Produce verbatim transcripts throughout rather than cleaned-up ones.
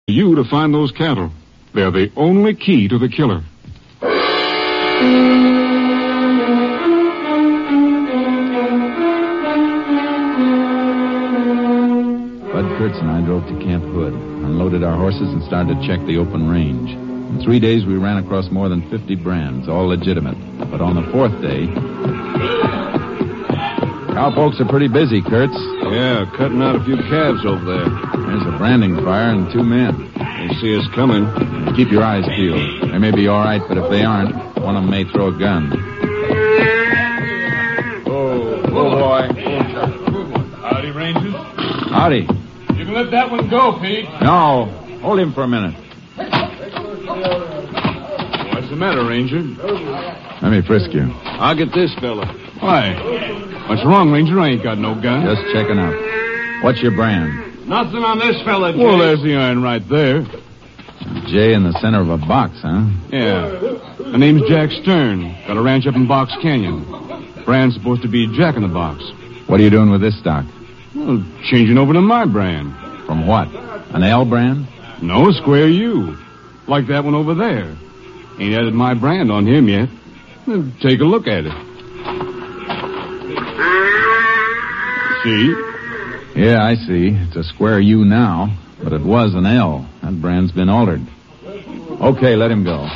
You to find those cattle. They're the only key to the killer. Bud Kurtz and I drove to Camp Hood, unloaded our horses, and started to check the open range. In three days, we ran across more than fifty brands, all legitimate. But on the fourth day... Cowpokes are pretty busy, Kurtz. Yeah, cutting out a few calves over there. There's a branding fire and two men. They see us coming. Keep your eyes peeled. They may be all right, but if they aren't, one of them may throw a gun. Oh, oh boy. Howdy, Rangers. Howdy. You can let that one go, Pete. No. Hold him for a minute. What's the matter, Ranger? Let me frisk you. I'll get this fella. Why? What's wrong, Ranger? I ain't got no gun. Just checking out. What's your brand? Nothing on this fella, Jay. Well, there's the iron right there. J in the center of a box, huh? Yeah. My name's Jack Stern. Got a ranch up in Box Canyon. Brand's supposed to be Jack in the Box. What are you doing with this stock? Well, changing over to my brand. From what? An L brand? No, Square U. Like that one over there. Ain't added my brand on him yet. Well, take a look at it. See? Yeah, I see. It's a Square U now, but it was an L. That brand's been altered. Okay, let him go.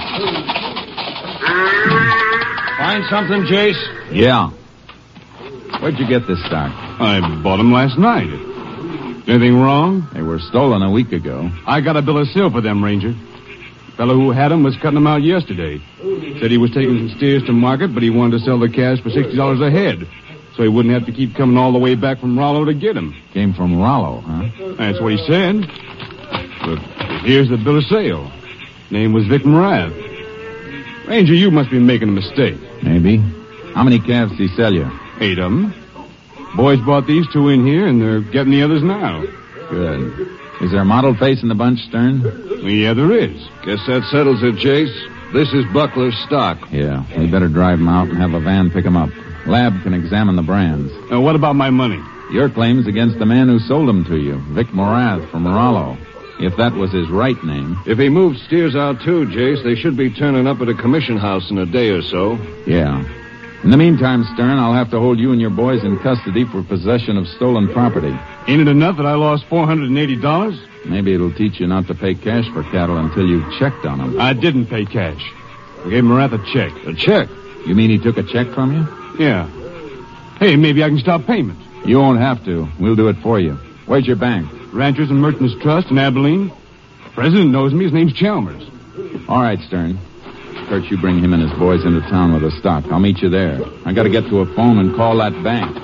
Find something, Jace? Yeah. Where'd you get this stock? I bought them last night. Anything wrong? They were stolen a week ago. I got a bill of sale for them, Ranger. The fellow who had them was cutting them out yesterday. Said he was taking some steers to market, but he wanted to sell the calves for sixty dollars a head, so he wouldn't have to keep coming all the way back from Rollo to get them. Came from Rollo, huh? That's what he said. But here's the bill of sale. Name was Vic Morath. Ranger, you must be making a mistake. Maybe. How many calves did he sell you? Eight of them. Boys bought these two in here, and they're getting the others now. Good. Is there a mottled face in the bunch, Stern? Yeah, there is. Guess that settles it, Jace. This is Buckler's stock. Yeah, we better drive them out and have a van pick them up. Lab can examine the brands. Now, what about my money? Your claim's against the man who sold them to you, Vic Morath from Rollo. If that was his right name. If he moved steers out too, Jace, they should be turning up at a commission house in a day or so. Yeah. In the meantime, Stern, I'll have to hold you and your boys in custody for possession of stolen property. Ain't it enough that I lost four hundred eighty dollars? Maybe it'll teach you not to pay cash for cattle until you've checked on them. I didn't pay cash. I gave Morath a check. A check? You mean he took a check from you? Yeah. Hey, maybe I can stop payment. You won't have to. We'll do it for you. Where's your bank? Ranchers and Merchants Trust in Abilene. The president knows me. His name's Chalmers. All right, Stern. Kurt, you bring him and his boys into town with the stock. I'll meet you there. I got to get to a phone and call that bank.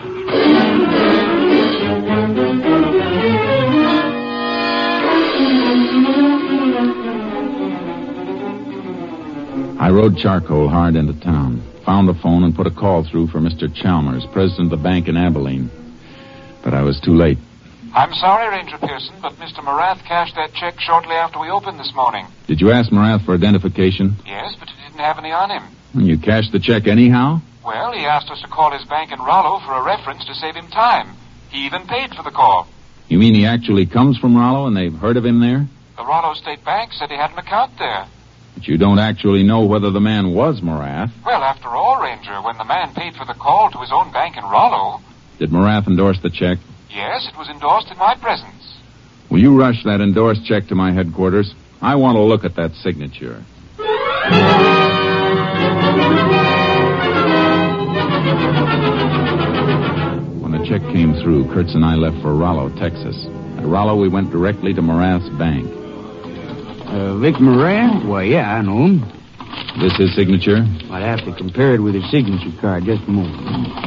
I rode charcoal hard into town, found a phone, and put a call through for Mister Chalmers, president of the bank in Abilene. But I was too late. I'm sorry, Ranger Pearson, but Mister Morath cashed that check shortly after we opened this morning. Did you ask Morath for identification? Yes, but he didn't have any on him. You cashed the check anyhow? Well, he asked us to call his bank in Rollo for a reference to save him time. He even paid for the call. You mean he actually comes from Rollo and they've heard of him there? The Rollo State Bank said he had an account there. But you don't actually know whether the man was Morath. Well, after all, Ranger, when the man paid for the call to his own bank in Rollo... Did Morath endorse the check? Yes, it was endorsed in my presence. Will you rush that endorsed check to my headquarters? I want to look at that signature. When the check came through, Kurtz and I left for Rollo, Texas. At Rollo, we went directly to Morath's bank. Uh, Vic Morath? Why, yeah, I know him. This his signature? I'd have to compare it with his signature card. Just a moment.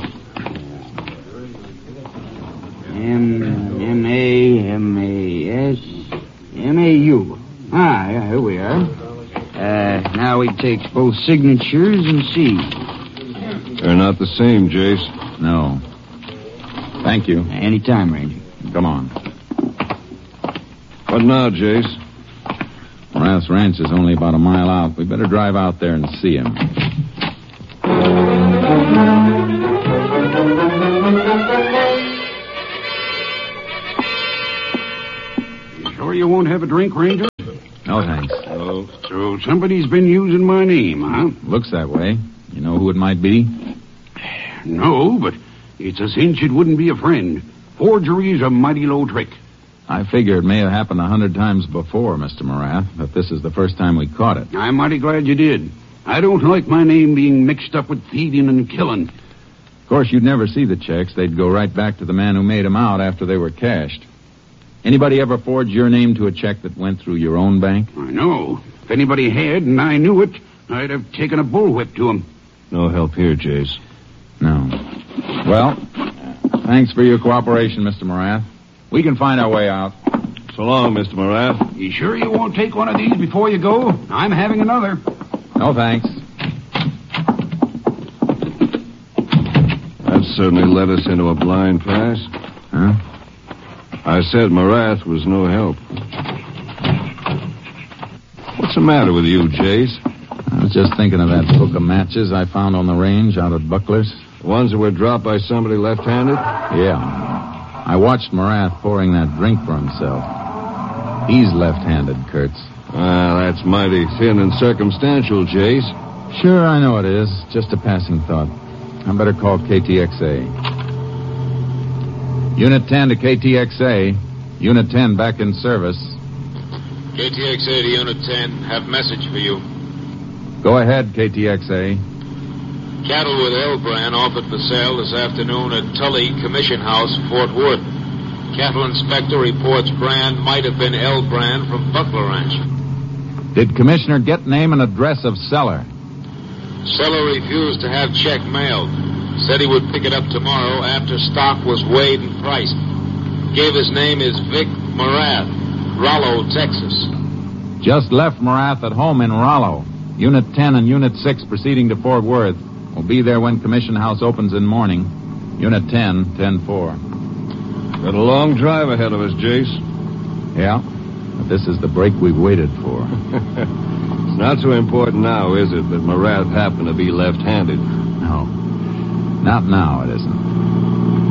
M M A M A S M A U. Ah, yeah, here we are. Uh, now we take both signatures and see. They're not the same, Jace. No. Thank you. Any time, Ranger. Come on. What now, Jace? Morath's ranch is only about a mile out. We better drive out there and see him. You sure you won't have a drink, Ranger? No, thanks. Oh, so somebody's been using my name, huh? Looks that way. You know who it might be? No, but it's a cinch it wouldn't be a friend. Forgery's a mighty low trick. I figure it may have happened a hundred times before, Mister Morath, but this is the first time we caught it. I'm mighty glad you did. I don't like my name being mixed up with thieving and killing. Of course, you'd never see the checks. They'd go right back to the man who made them out after they were cashed. Anybody ever forged your name to a check that went through your own bank? I know. If anybody had and I knew it, I'd have taken a bullwhip to him. No help here, Jace. No. Well, thanks for your cooperation, Mister Morath. We can find our way out. So long, Mister Morath. You sure you won't take one of these before you go? I'm having another. No, thanks. That certainly led us into a blind pass. Huh? I said Morath was no help. What's the matter with you, Jace? I was just thinking of that book of matches I found on the range out at Buckler's. The ones that were dropped by somebody left-handed? Yeah. I watched Morath pouring that drink for himself. He's left-handed, Kurtz. Well, that's mighty thin and circumstantial, Jace. Sure, I know it is. Just a passing thought. I better call K T X A. Unit ten to K T X A. Unit ten back in service. K T X A to Unit ten. Have message for you. Go ahead, K T X A. Cattle with L-brand offered for sale this afternoon at Tully Commission House, Fort Worth. Cattle inspector reports brand might have been L-brand from Buckler Ranch. Did Commissioner get name and address of seller? Seller refused to have check mailed. Said he would pick it up tomorrow after stock was weighed and priced. Gave his name is Vic Morath, Rollo, Texas. Just left Morath at home in Rollo. Unit ten and Unit six proceeding to Fort Worth. We'll be there when Commission House opens in morning. Unit ten, ten four. Got a long drive ahead of us, Jace. Yeah, but this is the break we've waited for. It's not so important now, is it, that Morath happened to be left-handed? No. Not now, it isn't.